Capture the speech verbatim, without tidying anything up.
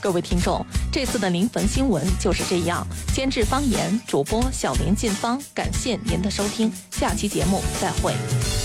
各位听众，这次的临汾新闻就是这样。监制方言，主播小林进芳，感谢您的收听，下期节目再会。